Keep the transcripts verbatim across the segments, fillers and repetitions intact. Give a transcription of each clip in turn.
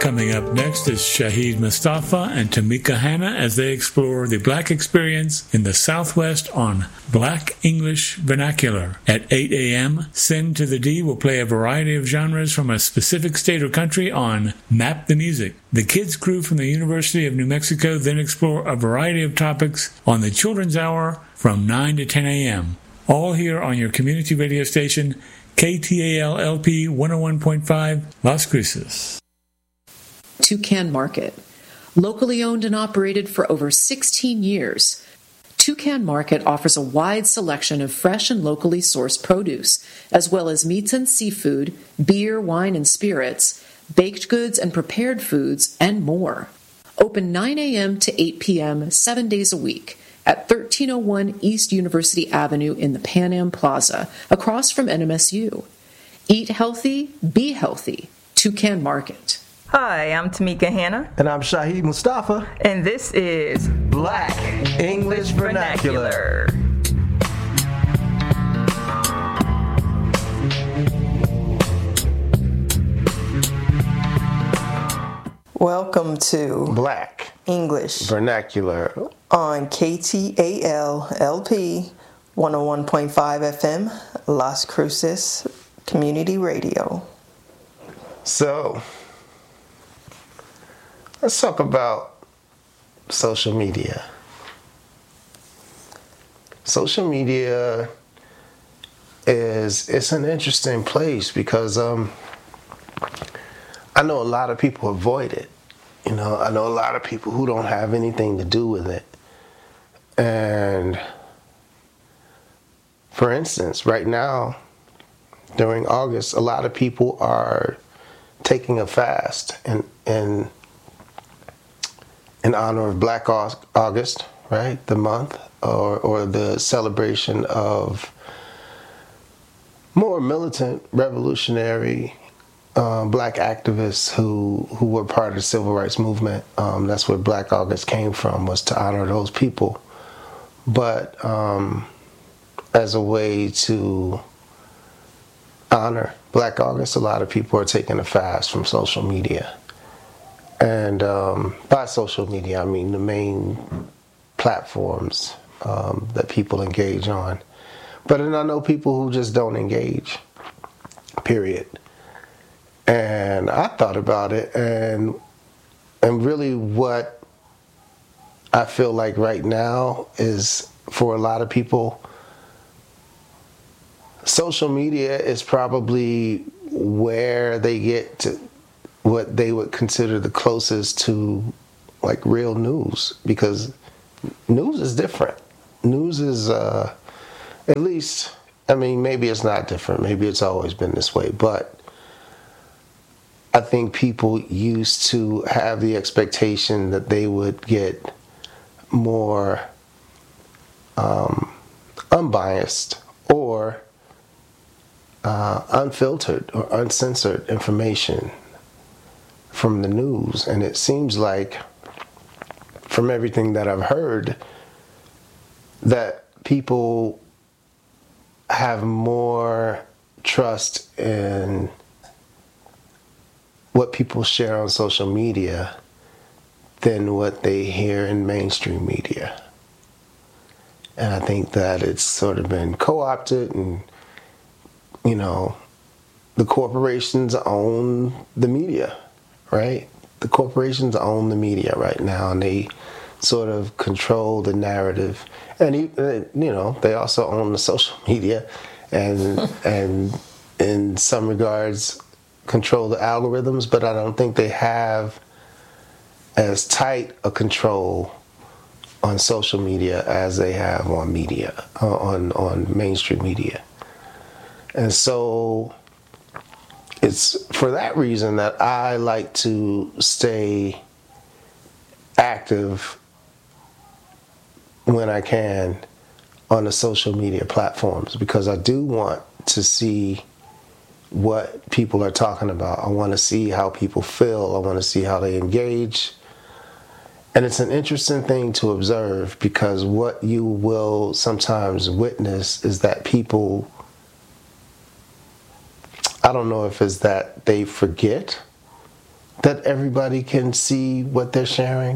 Coming up next is Shahid Mustafa and Tamika Hanna as they explore the Black experience in the Southwest on Black English Vernacular. At eight a.m., Sin to the D will play a variety of genres from a specific state or country on Map the Music. The kids crew from the University of New Mexico then explore a variety of topics on the Children's Hour from nine to ten a.m. All here on your community radio station, K T A L L P one oh one point five, Las Cruces. Toucan Market. Locally owned and operated for over sixteen years, Toucan Market offers a wide selection of fresh and locally sourced produce, as well as meats and seafood, beer, wine, and spirits, baked goods and prepared foods, and more. Open nine a.m. to eight p.m. seven days a week at thirteen oh one East University Avenue in the Pan Am Plaza, across from N M S U. Eat healthy, be healthy. Toucan Market. Hi, I'm Tamika Hanna. And I'm Shahid Mustafa. And this is Black English Vernacular. Welcome to Black English Vernacular on K T A L L P one oh one point five F M, Las Cruces Community Radio. So, let's talk about social media. Social media is it's an interesting place because um, I know a lot of people avoid it. You know, I know a lot of people who don't have anything to do with it. And for instance, right now, during August, a lot of people are taking a fast and and in honor of Black August, right? The month, or or the celebration of more militant, revolutionary uh, Black activists who who were part of the civil rights movement. Um, that's where Black August came from, was to honor those people. But um, as a way to honor Black August, a lot of people are taking a fast from social media. And um, by social media, I mean the main platforms um, that people engage on. But then I know people who just don't engage, period. And I thought about it, and and really what I feel like right now is, for a lot of people, social media is probably where they get to what they would consider the closest to like real news, because news is different. News is, uh, at least, I mean, maybe it's not different. Maybe it's always been this way. But I think people used to have the expectation that they would get more um, unbiased or uh, unfiltered or uncensored information from the news. And it seems like, from everything that I've heard, that people have more trust in what people share on social media than what they hear in mainstream media. And I think that it's sort of been co-opted, and, you know, the corporations own the media, right? The corporations own the media right now, and they sort of control the narrative. And, you know, they also own the social media, and and in some regards control the algorithms, but I don't think they have as tight a control on social media as they have on media, uh, on, on mainstream media. And so it's for that reason that I like to stay active when I can on the social media platforms, because I do want to see what people are talking about. I want to see how people feel. I want to see how they engage. And it's an interesting thing to observe, because what you will sometimes witness is that people, I don't know if it's that they forget that everybody can see what they're sharing,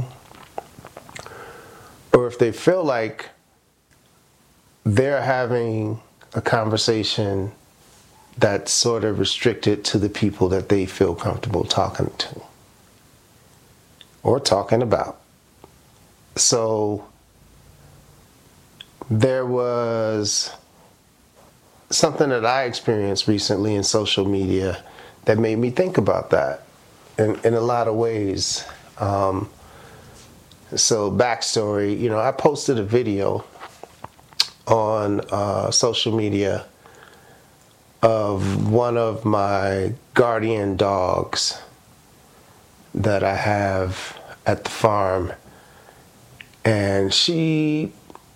or if they feel like they're having a conversation that's sort of restricted to the people that they feel comfortable talking to or talking about. So there was something that I experienced recently in social media that made me think about that in, in a lot of ways. Um, so backstory, you know, I posted a video on uh, social media of one of my guardian dogs that I have at the farm, and she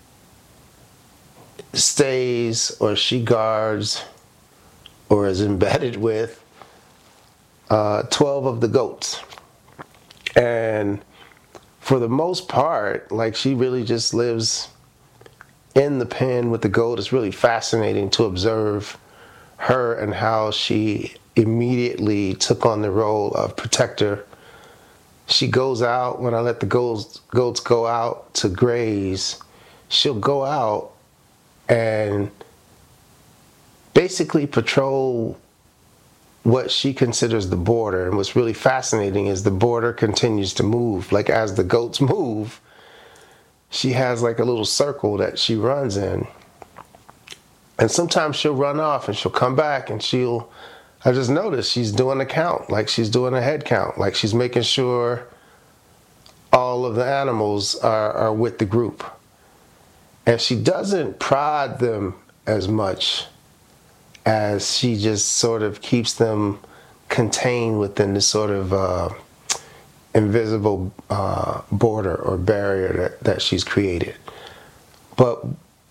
stays or she guards or is embedded with uh, twelve of the goats. And for the most part, like, she really just lives in the pen with the goat. It's really fascinating to observe her and how she immediately took on the role of protector. She goes out when I let the goats, goats go out to graze. She'll go out and basically patrol what she considers the border. And what's really fascinating is the border continues to move. Like, as the goats move, she has like a little circle that she runs in. And sometimes she'll run off and she'll come back and she'll, I just noticed she's doing a count, like she's doing a head count, like she's making sure all of the animals are, are with the group. And she doesn't prod them as much as she just sort of keeps them contained within this sort of uh, invisible uh, border or barrier that, that she's created. But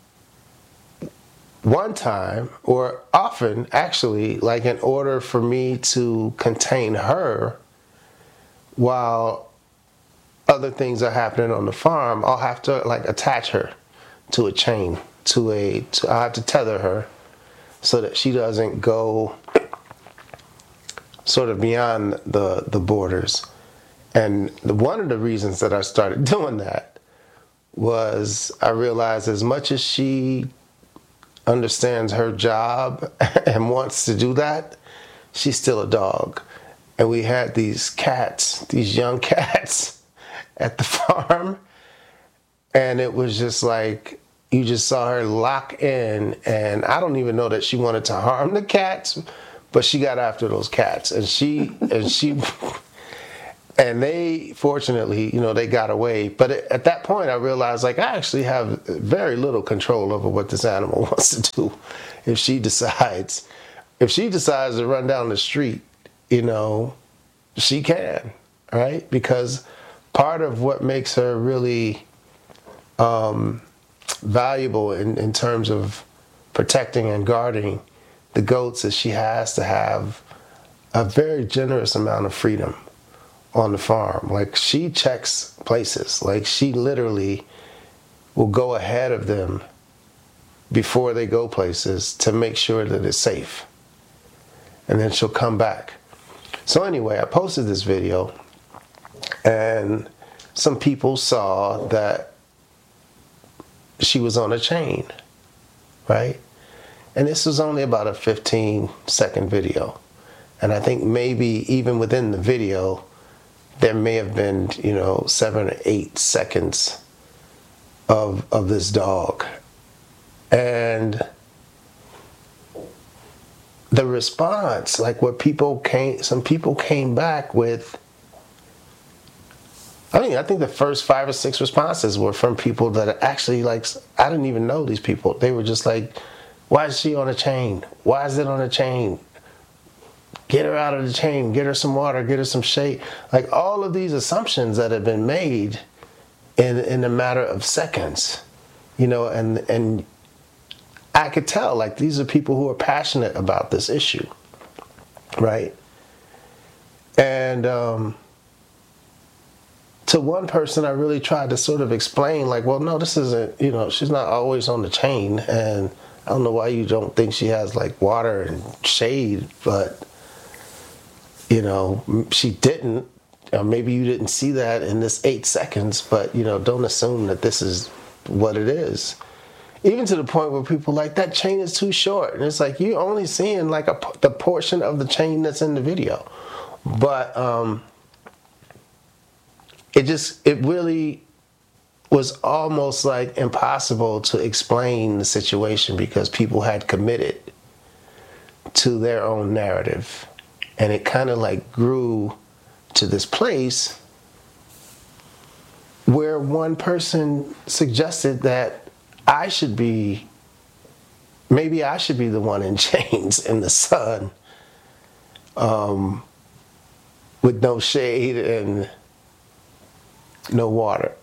one time, or often actually, like, in order for me to contain her while other things are happening on the farm, I'll have to like attach her to a chain, to a, to, I have to tether her so that she doesn't go sort of beyond the, the borders. And the, one of the reasons that I started doing that was I realized as much as she understands her job and wants to do that, she's still a dog. And we had these cats, these young cats at the farm, and it was just like, you just saw her lock in, and I don't even know that she wanted to harm the cats, but she got after those cats, and she, and she, and they, fortunately, you know, they got away. But at that point, I realized, like, I actually have very little control over what this animal wants to do. If she decides, if she decides to run down the street, you know, she can, right? Because part of what makes her really um, valuable in, in terms of protecting and guarding the goats is she has to have a very generous amount of freedom on the farm. Like, she checks places. Like, she literally will go ahead of them before they go places to make sure that it's safe. And then she'll come back. So anyway, I posted this video, and some people saw that she was on a chain, right? And this was only about a fifteen second video. And I think maybe even within the video, there may have been, you know, seven or eight seconds of of this dog. And the response, like what people came, some people came back with, I mean, I think the first five or six responses were from people that actually, like, I didn't even know these people. They were just like, why is she on a chain? Why is it on a chain? Get her out of the chain, get her some water, get her some shade. Like, all of these assumptions that have been made in in a matter of seconds, you know, and and I could tell, like, these are people who are passionate about this issue, right? And um, to one person, I really tried to sort of explain, like, well, no, this isn't, you know, she's not always on the chain, and I don't know why you don't think she has, like, water and shade, but you know, she didn't. Or maybe you didn't see that in this eight seconds, but, you know, don't assume that this is what it is. Even to the point where people are like, that chain is too short. And it's like, you're only seeing like a, the portion of the chain that's in the video. But um, it just, it really was almost like impossible to explain the situation because people had committed to their own narrative. And it kind of like grew to this place where one person suggested that I should be, maybe I should be the one in chains in the sun, um, with no shade and no water.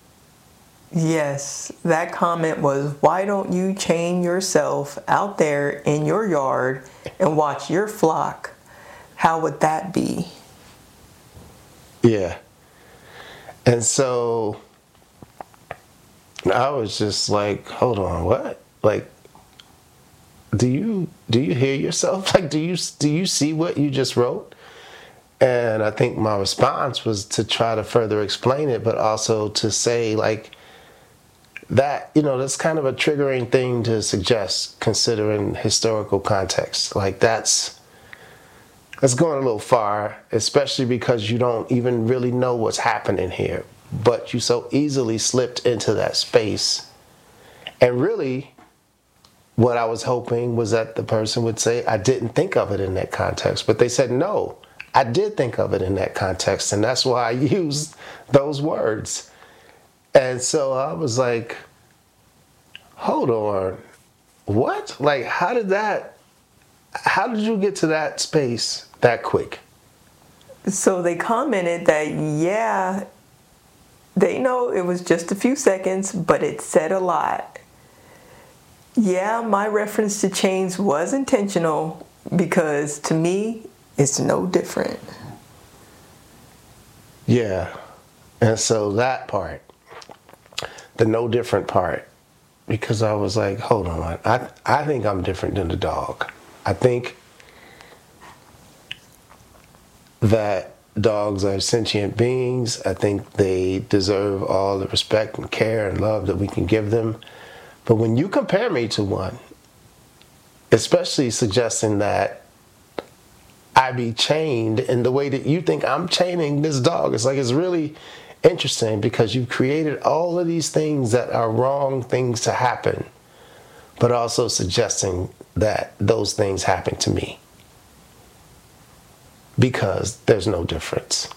Yes, that comment was, why don't you chain yourself out there in your yard and watch your flock? How would that be? Yeah. And so I was just like, hold on, what? Like, do you do you hear yourself? Like, do you do you see what you just wrote? And I think my response was to try to further explain it, but also to say, like, that, you know, that's kind of a triggering thing to suggest considering historical context. Like, that's That's going a little far, especially because you don't even really know what's happening here. But you so easily slipped into that space. And really, what I was hoping was that the person would say, I didn't think of it in that context. But they said, no, I did think of it in that context. And that's why I used those words. And so I was like, hold on, what? Like, how did that, how did you get to that space that quick? So they commented that, yeah, they know it was just a few seconds, but it said a lot. Yeah, my reference to chains was intentional because to me, it's no different. Yeah. And so that part, the no different part, because I was like, hold on, I, I think I'm different than the dog. I think that dogs are sentient beings. I think they deserve all the respect and care and love that we can give them. But when you compare me to one, especially suggesting that I be chained in the way that you think I'm chaining this dog, it's like, it's really interesting because you've created all of these things that are wrong things to happen, but also suggesting that those things happen to me. Because there's no difference.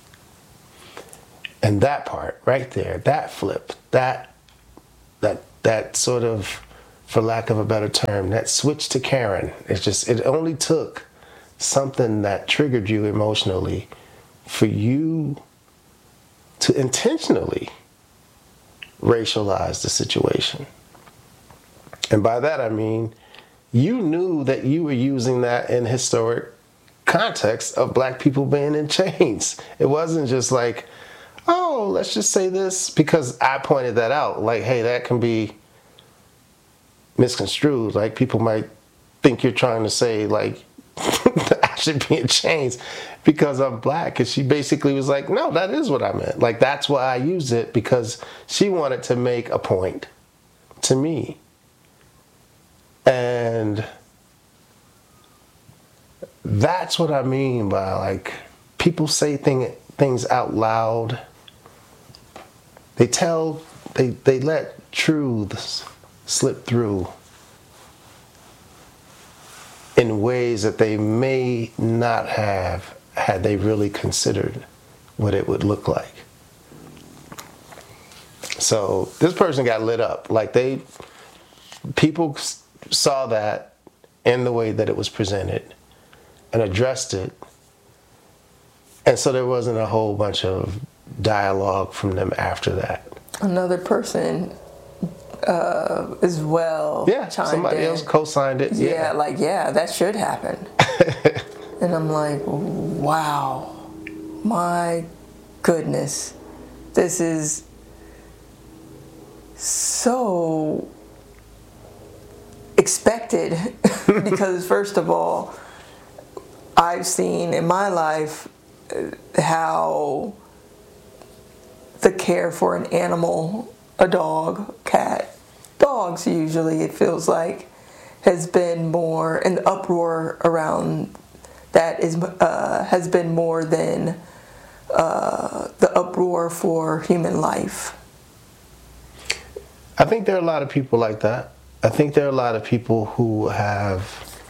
And that part right there, that flip, that that that sort of, for lack of a better term, that switch to Karen, it's just, it only took something that triggered you emotionally for you to intentionally racialize the situation. And by that I mean, you knew that you were using that in historic context of black people being in chains. It wasn't just like, oh, let's just say this because I pointed that out. Like, hey, that can be misconstrued. Like, people might think you're trying to say, like, I should be in chains because I'm black. And she basically was like, no, that is what I meant. Like, that's why I used it, because she wanted to make a point to me. And that's what I mean by, like, people say thing, things out loud. They tell, they, they let truths slip through in ways that they may not have had they really considered what it would look like. So this person got lit up. Like, they, people saw that in the way that it was presented and addressed it. And so there wasn't a whole bunch of dialogue from them after that. Another person uh, as well. Yeah, somebody in. else co-signed it. Yeah, yeah, like, yeah, that should happen. And I'm like, wow, my goodness, this is so expected. Because first of all, I've seen in my life how the care for an animal, a dog, cat, dogs usually, it feels like, has been more, and the uproar around that is uh, has been more than uh, the uproar for human life. I think there are a lot of people like that. I think there are a lot of people who have,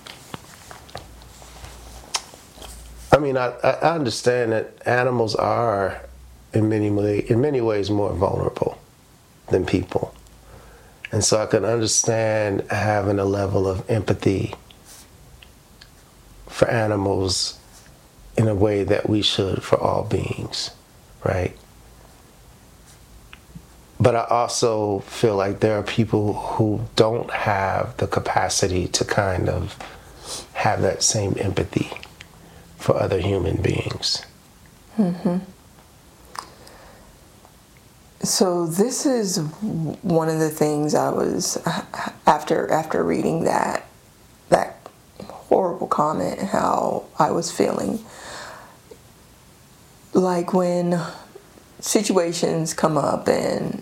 I mean, I, I understand that animals are in many way, in many ways more vulnerable than people. And so I can understand having a level of empathy for animals in a way that we should for all beings, right? But I also feel like there are people who don't have the capacity to kind of have that same empathy for other human beings. Mm-hmm. So this is one of the things I was, after after reading that that horrible comment, how I was feeling. Like when situations come up and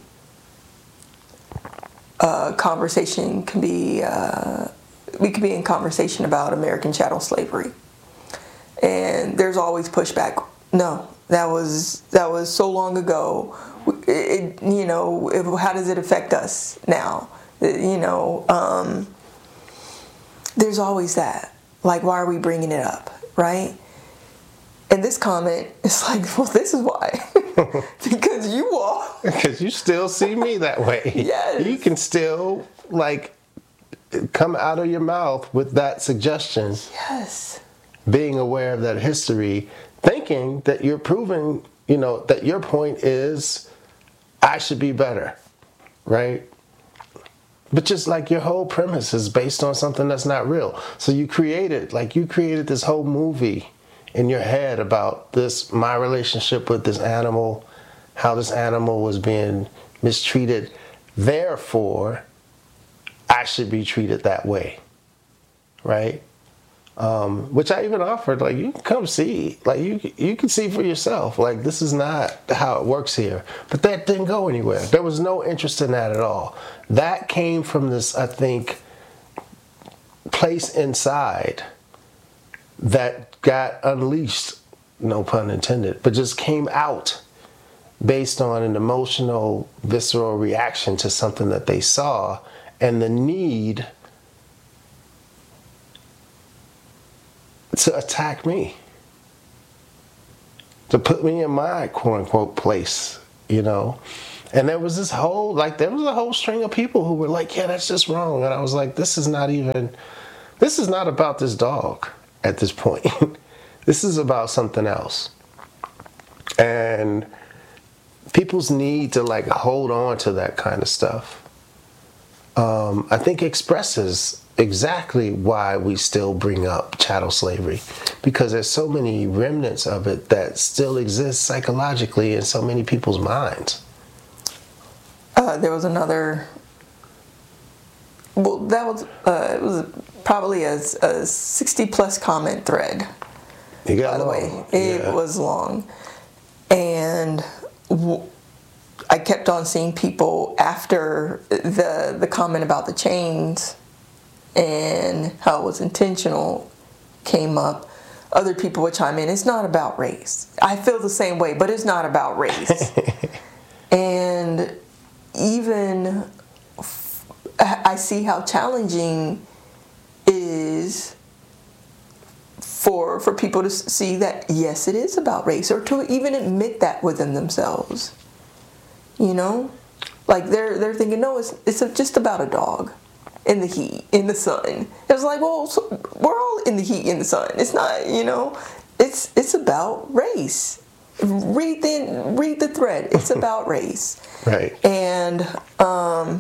uh, conversation can be, uh, we could be in conversation about American chattel slavery. And there's always pushback. No, that was that was so long ago. It, you know, it, how does it affect us now? It, you know, um, there's always that. Like, why are we bringing it up, right? And this comment is like, well, this is why. Because you all. Because you still see me that way. Yes. You can still, like, come out of your mouth with that suggestion. Yes. Being aware of that history, thinking that you're proving, you know, that your point is, I should be better, right? But just like your whole premise is based on something that's not real. So you created, like you created this whole movie in your head about this, my relationship with this animal, how this animal was being mistreated. Therefore, I should be treated that way, right? Um, which I even offered, like, you can come see, like, you you can see for yourself, like, this is not how it works here. But that didn't go anywhere. There was no interest in that at all. That came from this, I think, place inside that got unleashed, no pun intended, but just came out based on an emotional, visceral reaction to something that they saw, and the need to attack me, to put me in my quote-unquote place, you know? And there was this whole, like, there was a whole string of people who were like, yeah, that's just wrong. And I was like, this is not even, this is not about this dog at this point. This is about something else. And people's need to, like, hold on to that kind of stuff, um, I think expresses exactly why we still bring up chattel slavery, because there's so many remnants of it that still exist psychologically in so many people's minds. Uh, there was another. Well, that was uh, it was probably a, a sixty plus comment thread. You got by the long. way, it Yeah. was long, and w- I kept on seeing people after the the comment about the chains and how it was intentional came up. Other people would chime in, it's not about race. I feel the same way, but it's not about race. And even I see how challenging it is for for people to see that, yes, it is about race, or to even admit that within themselves. You know? Like, they're they're thinking, no, it's it's just about a dog. In the heat, in the sun. It was like, well, so we're all in the heat, in the sun. It's not, you know, it's it's about race. Read the read the thread. It's about race. Right. And um,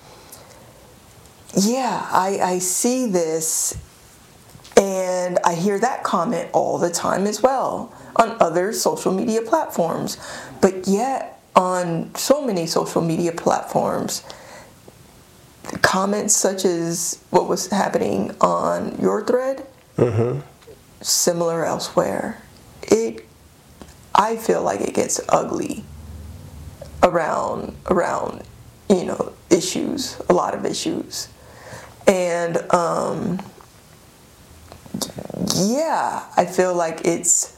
yeah, I I see this, and I hear that comment all the time as well on other social media platforms. But yet, on so many social media platforms, comments such as what was happening on your thread, Mm-hmm. similar elsewhere. It, I feel like it gets ugly around around you know issues, a lot of issues, and um, yeah, I feel like it's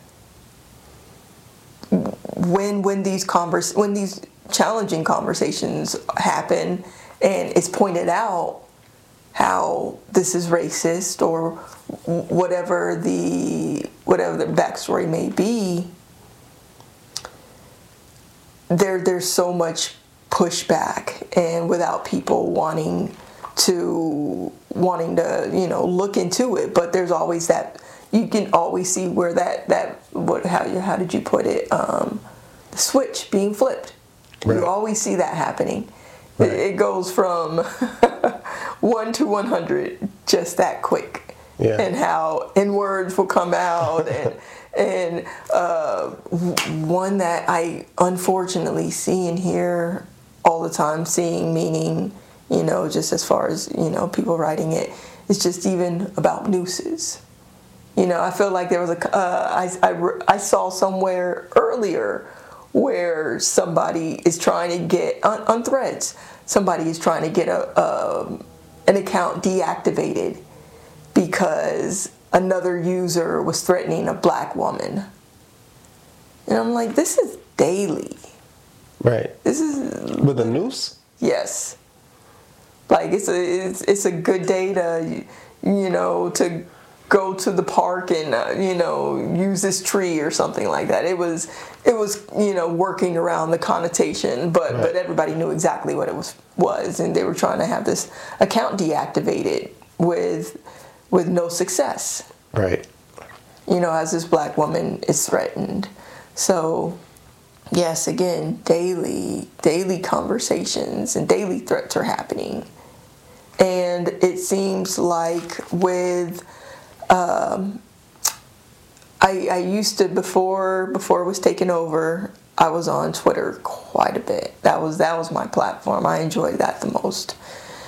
when when these converse when these challenging conversations happen, and it's pointed out how this is racist or whatever the whatever the backstory may be. There, there's so much pushback, and without people wanting to wanting to, you know, look into it. But there's always that. You can always see where that that what how you how did you put it? Um, the switch being flipped. Right. You always see that happening. Right. It, it goes from one to one hundred just that quick, yeah. And how N words will come out and. And uh, one that I unfortunately see and hear all the time, seeing meaning, you know, just as far as, you know, people writing it, is just even about nooses. You know, I feel like there was a, uh, I, I, I saw somewhere earlier where somebody is trying to get, on, on Threads, somebody is trying to get a, a an account deactivated because another user was threatening a black woman. And I'm like, this is daily. Right. This is with a noose? Yes. Like it's a it's it's a good day to, you know, to go to the park and uh, you know, use this tree or something like that. It was it was, you know, working around the connotation, but right. but everybody knew exactly what it was was and they were trying to have this account deactivated with with no success. Right. You know, as this black woman is threatened. So, yes, again, daily, daily conversations and daily threats are happening. And it seems like with, um, I, I used to, before before it was taken over, I was on Twitter quite a bit. That was that was my platform. I enjoyed that the most.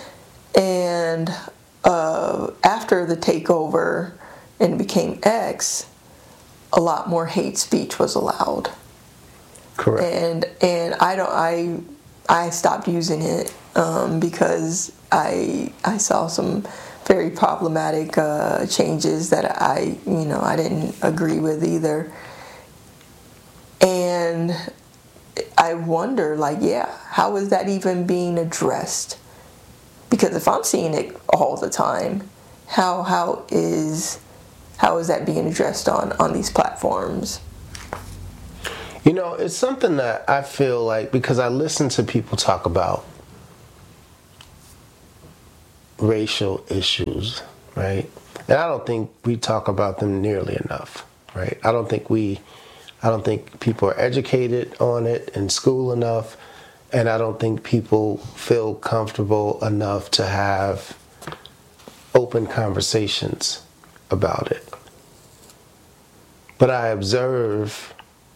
And Uh, after the takeover and it became X, a lot more hate speech was allowed. Correct. And and I don't I I stopped using it um, because I I saw some very problematic uh, changes that I you know I didn't agree with either. And I wonder, like, yeah, how is that even being addressed? Because if I'm seeing it all the time, how how is how is that being addressed on, on these platforms? You know, it's something that I feel like, because I listen to people talk about racial issues, right? And I don't think we talk about them nearly enough, right? I don't think we, I don't think people are educated on it in school enough. And I don't think people feel comfortable enough to have open conversations about it. But I observe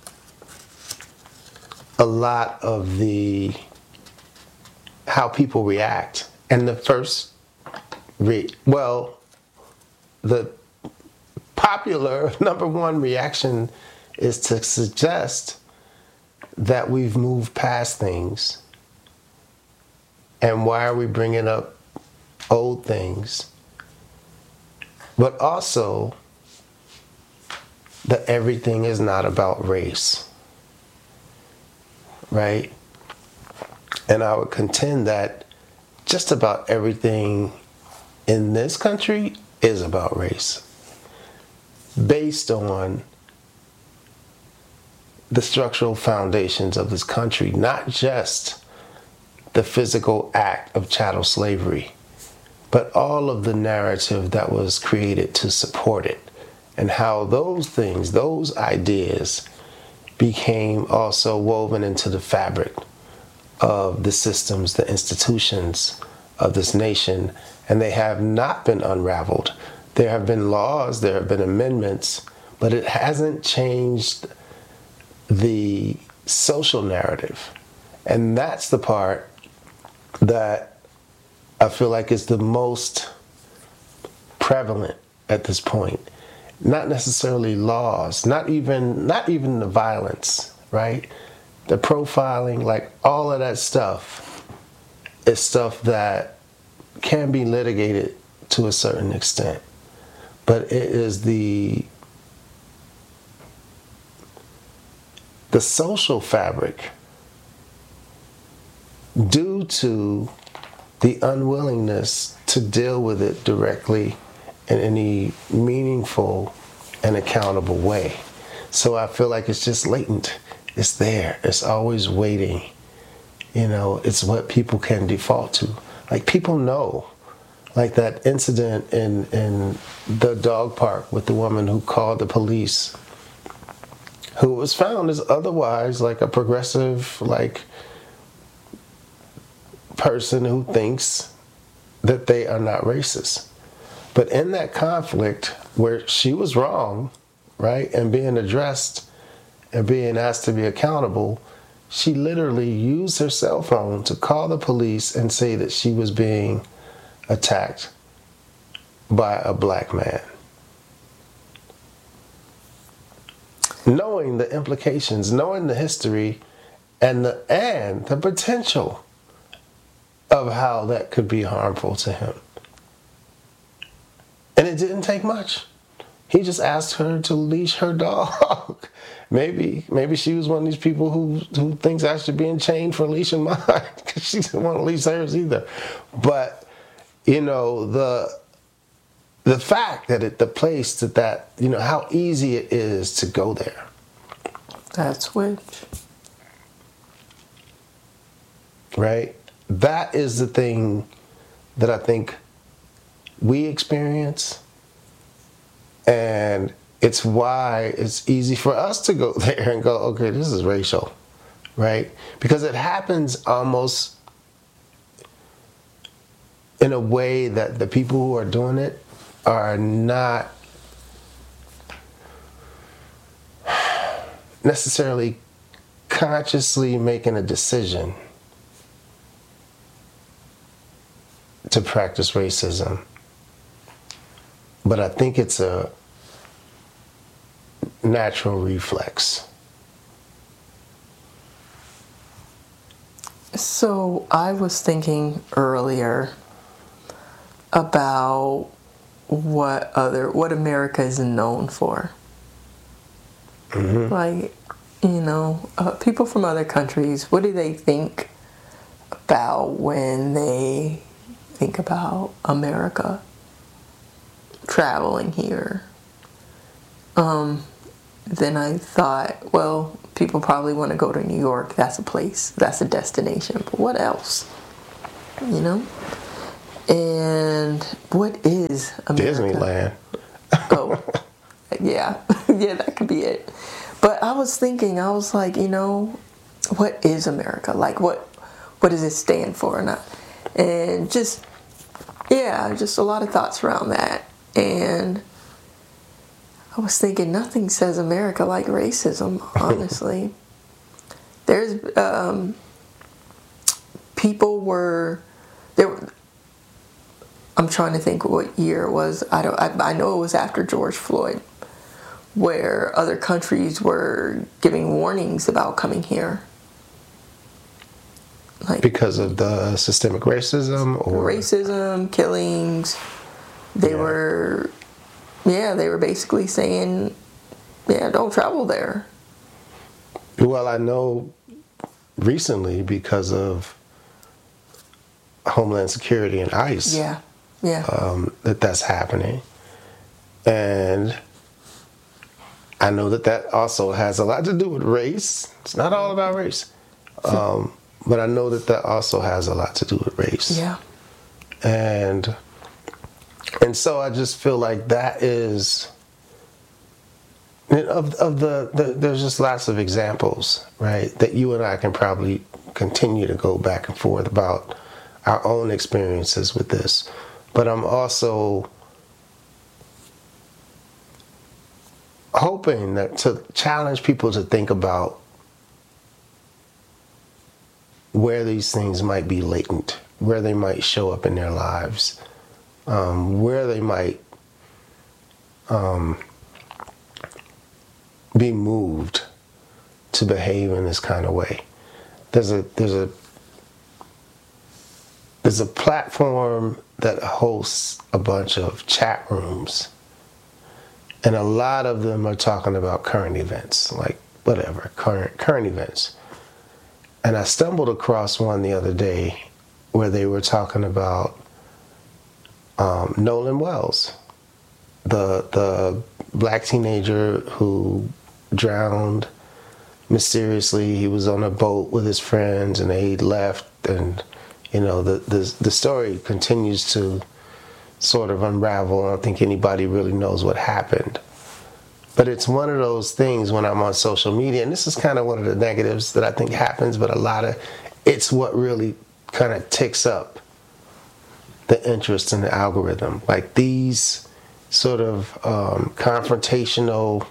a lot of the how people react. And the first, re- well, the popular number one reaction is to suggest that we've moved past things, and why are we bringing up old things? But also that everything is not about race, right? And I would contend that just about everything in this country is about race, based on the structural foundations of this country, not just the physical act of chattel slavery, but all of the narrative that was created to support it, and how those things, those ideas, became also woven into the fabric of the systems, the institutions of this nation, and they have not been unraveled. There have been laws, there have been amendments, but it hasn't changed the social narrative. And that's the part that I feel like is the most prevalent at this point, not necessarily laws, not even not even the violence, right? The profiling, like all of that stuff is stuff that can be litigated to a certain extent. But it is the the social fabric due to the unwillingness to deal with it directly in any meaningful and accountable way. So I feel like it's just latent. It's there. It's always waiting. You know, it's what people can default to. Like, people know. Like that incident in, in the dog park with the woman who called the police, who was found as otherwise like a progressive, like, person who thinks that they are not racist. But in that conflict where she was wrong, right, and being addressed and being asked to be accountable, she literally used her cell phone to call the police and say that she was being attacked by a black man. Knowing the implications, knowing the history, and the and the potential of how that could be harmful to him. And it didn't take much. He just asked her to leash her dog. maybe maybe she was one of these people who who thinks I should be in chain for leashing mine, because she didn't want to leash hers either. But, you know, the the fact that it, the place that that, you know, how easy it is to go there. That's which. Right? That is the thing that I think we experience, and it's why it's easy for us to go there and go, okay, this is racial, right? Because it happens almost in a way that the people who are doing it are not necessarily consciously making a decision to practice racism. But I think it's a natural reflex. So I was thinking earlier about what other what America is known for. Mm-hmm. Like, you know, uh, people from other countries, what do they think about when they think about America traveling here? Um, then I thought, well, people probably want to go to New York. That's a place. That's a destination. But what else? You know? And what is America? Disneyland. Oh, yeah. Yeah, that could be it. But I was thinking, I was like, you know, what is America? Like, what what does it stand for? And, I, and just, yeah, just a lot of thoughts around that. And I was thinking, nothing says America like racism, honestly. There's, um, people were, there were, I'm trying to think what year it was. I don't, I, I know it was after George Floyd, where other countries were giving warnings about coming here. Like, because of the systemic racism or racism, killings. They yeah. were, yeah, they were basically saying, yeah, don't travel there. Well, I know recently because of Homeland Security and ICE, yeah, yeah, um, that that's happening, and I know that that also has a lot to do with race. It's not all about race, um, but I know that that also has a lot to do with race. Yeah, and and so I just feel like that is. Of of the, the there's just lots of examples, right, that you and I can probably continue to go back and forth about our own experiences with this. But I'm also hoping that to challenge people to think about where these things might be latent, where they might show up in their lives, um, where they might um, be moved to behave in this kind of way. There's a there's a there's a platform that hosts a bunch of chat rooms, and a lot of them are talking about current events, like whatever current current events. And I stumbled across one the other day where they were talking about um, Nolan Wells, the the black teenager who drowned mysteriously. He was on a boat with his friends and they left, and you know the the, the story continues to sort of unravel. I don't think anybody really knows what happened. But it's one of those things when I'm on social media, and this is kind of one of the negatives that I think happens, but a lot of it's what really kind of ticks up the interest in the algorithm. Like these sort of um, confrontational,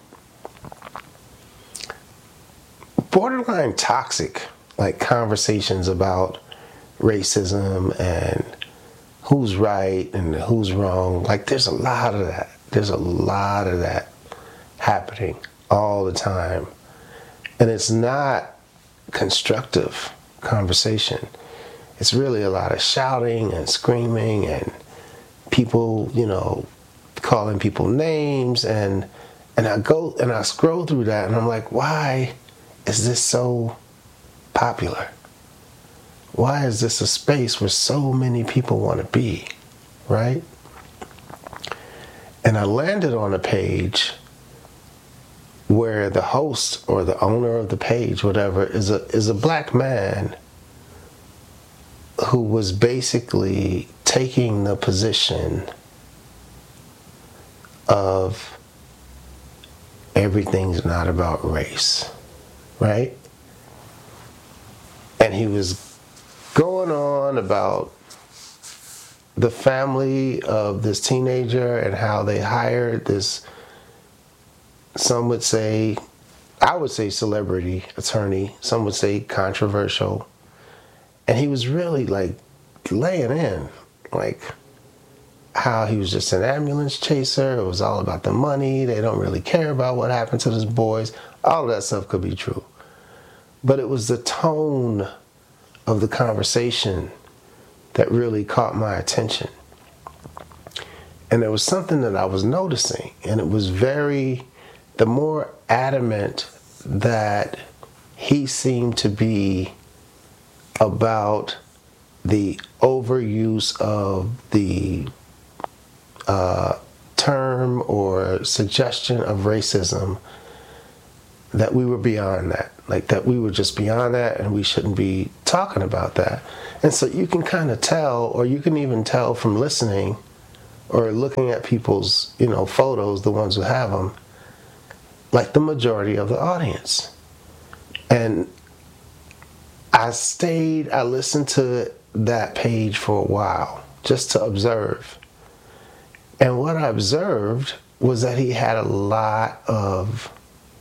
borderline toxic, like conversations about racism and who's right and who's wrong. Like there's a lot of that. There's a lot of that happening all the time. And it's not constructive conversation. It's really a lot of shouting and screaming and people, you know, calling people names, and and I go and I scroll through that and I'm like, why is this so popular? Why is this a space where so many people want to be, right? And I landed on a page where the host or the owner of the page, whatever, is a is a black man who was basically taking the position of everything's not about race, right? And he was going on about the family of this teenager and how they hired this, some would say, I would say celebrity attorney, some would say controversial. And he was really like laying in, like how he was just an ambulance chaser. It was all about the money. They don't really care about what happened to those boys. All of that stuff could be true. But it was the tone of the conversation that really caught my attention. And there was something that I was noticing, and it was very, the more adamant that he seemed to be about the overuse of the uh, term or suggestion of racism, that we were beyond that. Like that we were just beyond that and we shouldn't be talking about that. And so you can kind of tell, or you can even tell from listening or looking at people's, you know, photos, the ones who have them, like the majority of the audience. And I stayed, I listened to that page for a while just to observe. And what I observed was that he had a lot of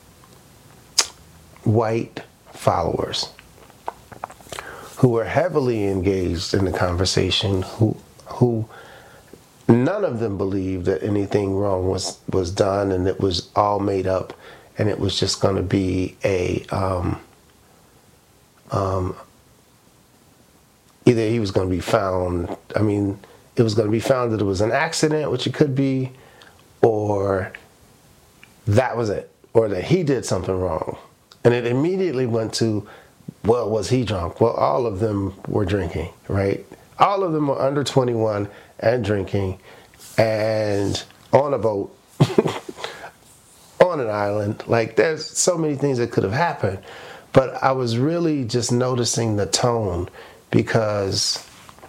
white followers who were heavily engaged in the conversation, who who none of them believed that anything wrong was, was done and it was all made up and it was just going to be a um, um, either he was going to be found, I mean, it was going to be found that it was an accident, which it could be, or that was it, or that he did something wrong. And it immediately went to, well, was he drunk? Well, all of them were drinking, right? All of them were under twenty-one and drinking and on a boat, on an island. Like, there's so many things that could have happened. But I was really just noticing the tone, because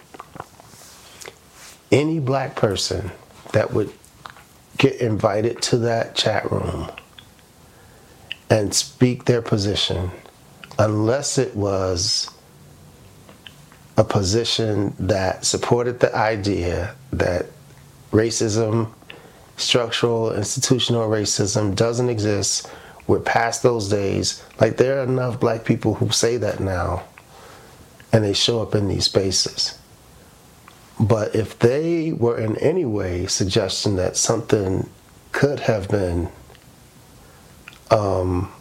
any black person that would get invited to that chat room and speak their position, unless it was a position that supported the idea that racism, structural, institutional racism doesn't exist, we're past those days. Like, there are enough black people who say that now, and they show up in these spaces. But if they were in any way suggesting that something could have been um,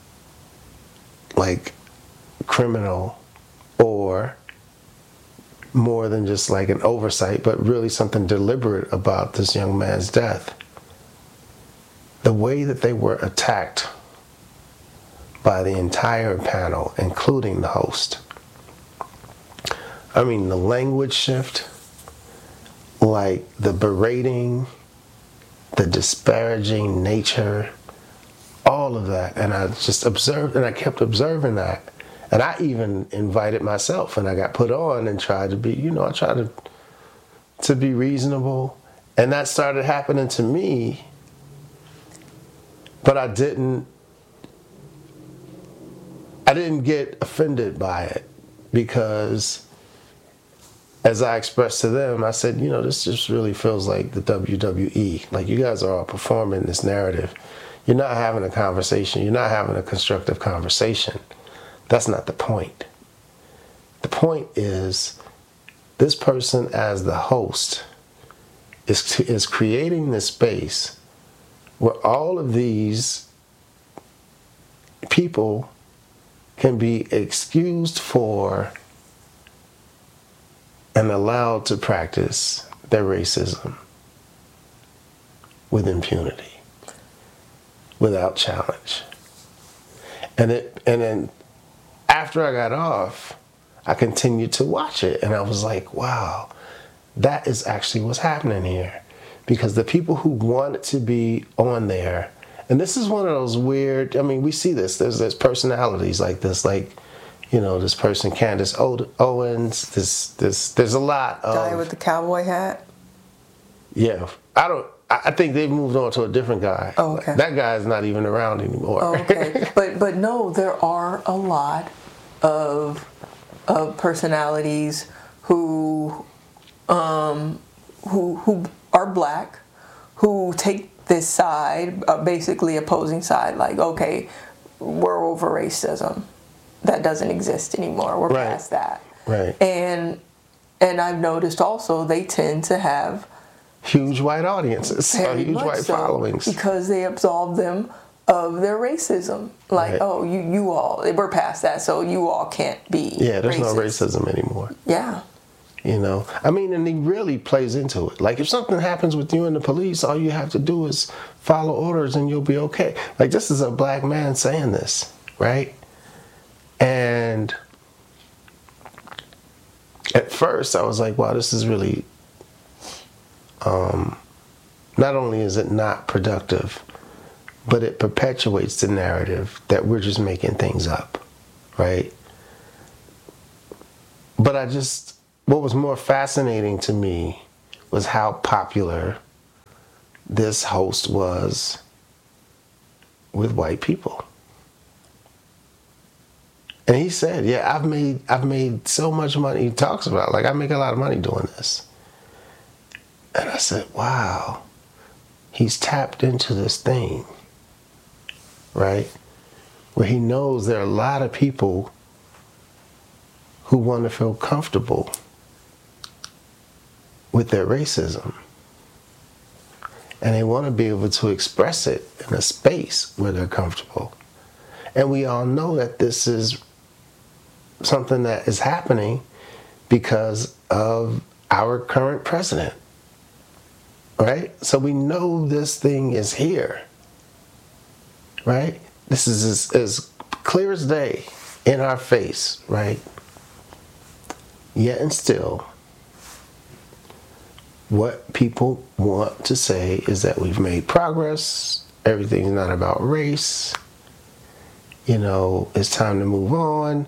like criminal or more than just like an oversight, but really something deliberate about this young man's death. The way that they were attacked by the entire panel, including the host. I mean, the language shift, like the berating, the disparaging nature, all of that. And I just observed, and I kept observing that. And I even invited myself, and I got put on and tried to be, you know, I tried to, to be reasonable. And that started happening to me, but I didn't, I didn't get offended by it, because as I expressed to them, I said, you know, this just really feels like the W W E. Like, you guys are all performing this narrative. You're not having a conversation. You're not having a constructive conversation. That's not the point. The point is, this person as the host is, is creating this space where all of these people can be excused for and allowed to practice their racism with impunity, without challenge. And it, and then after I got off, I continued to watch it, and I was like, wow, that is actually what's happening here. Because the people who wanted to be on there, and this is one of those weird, I mean, we see this, there's, there's personalities like this, like, you know, this person, Candace Owens, this, this, there's a lot of... Guy with the cowboy hat? Yeah. I don't, I think they've moved on to a different guy. Oh, okay. That guy's not even around anymore. Oh, okay. but, but no, there are a lot of, of personalities who, um, who, who are black, who take this side, uh, basically opposing side, like, okay, we're over racism. That doesn't exist anymore. We're Right. past that. Right. And and I've noticed also they tend to have Huge white audiences, or very huge much white so, followings. because they absolve them of their racism. Like, Right. oh, you you all, we're past that, so you all can't be Yeah, there's no racist. racism anymore. Yeah. You know, I mean, and he really plays into it. Like, if something happens with you and the police, all you have to do is follow orders and you'll be okay. Like, this is a black man saying this, right? And at first I was like, wow, this is really, um, not only is it not productive, but it perpetuates the narrative that we're just making things up, right? But I just, what was more fascinating to me was how popular this host was with white people. And he said, yeah, I've made I've made so much money. He talks about, like, I make a lot of money doing this. And I said, wow, he's tapped into this thing, right? Where he knows there are a lot of people who want to feel comfortable with their racism. And they want to be able to express it in a space where they're comfortable. And we all know that this is something that is happening because of our current president, right? So we know this thing is here, right? This is as, as clear as day in our face, right? Yet and still, what people want to say is that we've made progress, everything's not about race, you know, it's time to move on.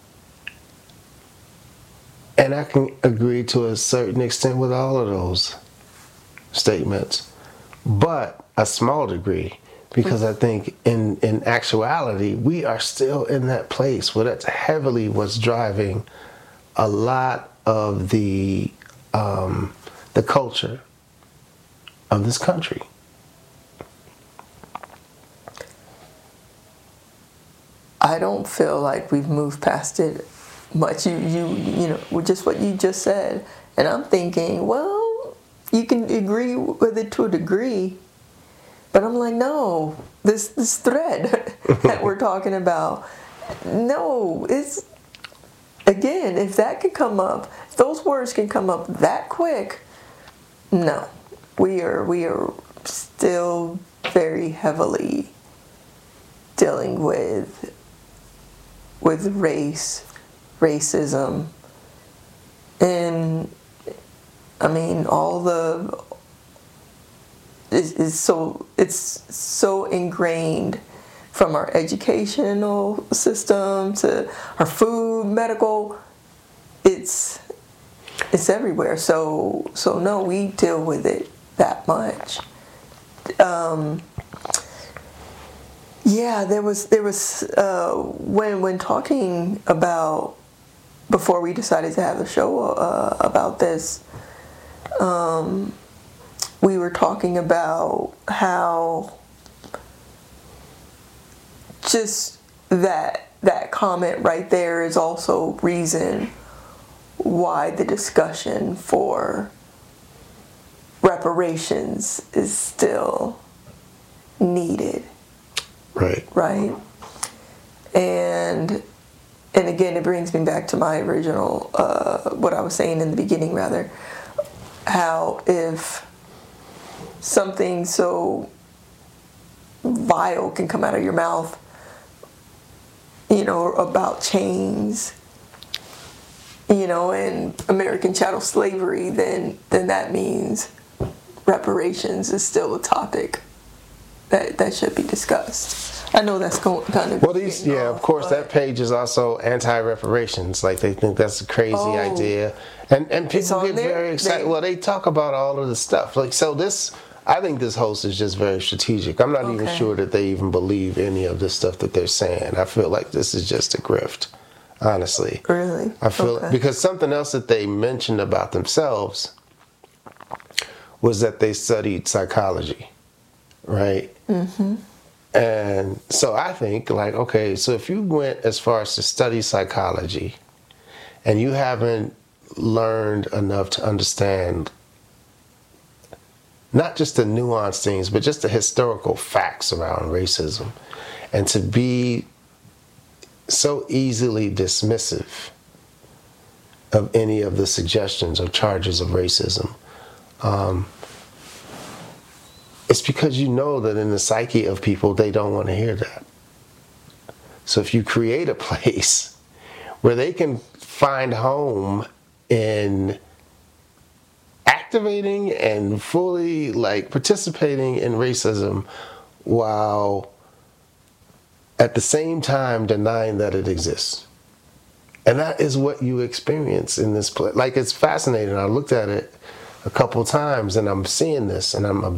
And I can agree to a certain extent with all of those statements, but a small degree, because I think in, in actuality, we are still in that place where that's heavily what's driving a lot of the um, the culture of this country. I don't feel like we've moved past it much. You, you, you know, with just what you just said, and I'm thinking, well, you can agree with it to a degree, But I'm like, no, this this thread that we're talking about, no, it's, again, if that can come up, if those words can come up that quick, no, we are we are still very heavily dealing with with race, racism, and I mean all the is is so it's so ingrained from our educational system to our food, medical. It's it's everywhere. So so no, we deal with it that much. Um, yeah, there was there was uh, when when talking about before we decided to have the show uh, about this. Um, we were talking about how just that that comment right there is also reason why the discussion for reparations is still needed. Right. Right. And and again, it brings me back to my original, uh, what I was saying in the beginning, rather, how if something so vile can come out of your mouth, you know, about chains, you know, and American chattel slavery, then then that means reparations is still a topic that that should be discussed. I know that's going kind of well. These, yeah, off, of course, that page is also anti-reparations. Like they think that's a crazy oh, idea, and and people get there? very excited. They, well, they talk about all of the stuff. Like so, this I think this host is just very strategic. I'm not okay. even sure that they even believe any of the stuff that they're saying. I feel like this is just a grift, honestly. Really? I feel okay. because something else that they mentioned about themselves was that they studied psychology, right? Mm-hmm. And so I think, like, okay, so if you went as far as to study psychology and you haven't learned enough to understand not just the nuanced things, but just the historical facts around racism, and to be so easily dismissive of any of the suggestions or charges of racism, um, it's because you know that in the psyche of people, they don't want to hear that. So if you create a place where they can find home in activating and fully like participating in racism while at the same time denying that it exists. And that is what you experience in this place. Like, it's fascinating. I looked at it a couple times and I'm seeing this and I'm